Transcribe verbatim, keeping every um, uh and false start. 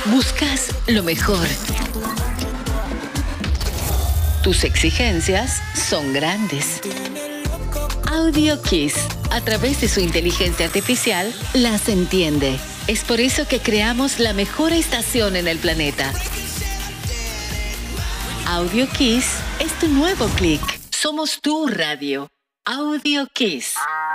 Buscas lo mejor. Tus exigencias son grandes. Audio Kiss, a través de su inteligencia artificial, las entiende. Es por eso que creamos la mejor estación en el planeta. Audio Kiss es tu nuevo clic. Somos tu radio. Audio Kiss.